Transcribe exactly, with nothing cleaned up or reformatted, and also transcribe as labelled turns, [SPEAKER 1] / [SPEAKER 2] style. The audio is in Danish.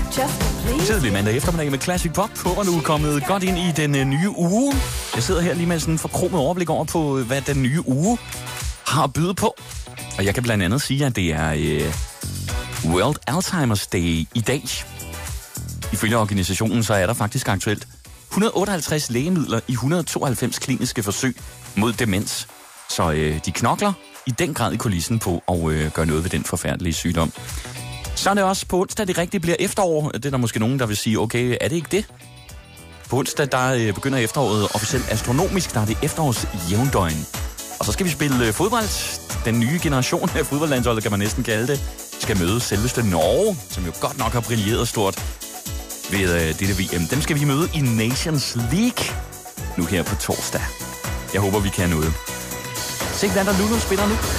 [SPEAKER 1] Tidlig mandag eftermiddag med Classic Pop. Håber, du er kommet godt ind i den uh, nye uge. Jeg sidder her lige med sådan en forkromet overblik over på, hvad den nye uge har at byde på. Og jeg kan blandt andet sige, at det er uh, World Alzheimer's Day i dag. Ifølge organisationen, så er der faktisk aktuelt et hundrede og otteoghalvtreds lægemidler i et hundrede og tooghalvfems kliniske forsøg mod demens. Så øh, de knokler i den grad i kulissen på at øh, gøre noget ved den forfærdelige sygdom. Så er det også på onsdag, det rigtigt bliver efterår. Det er der måske nogen, der vil sige, okay, er det ikke det? På onsdag, der øh, begynder efteråret officielt astronomisk, der er det efterårs jævndøgn. Og så skal vi spille øh, fodbold. Den nye generation af fodboldlandsholdet, kan man næsten kalde det, skal møde selveste Norge, som jo godt nok har brilleret stort ved øh, dette V M. Dem skal vi møde i Nations League nu her på torsdag. Jeg håber, vi kan noget. Se, hvordan der Lulu spiller nu.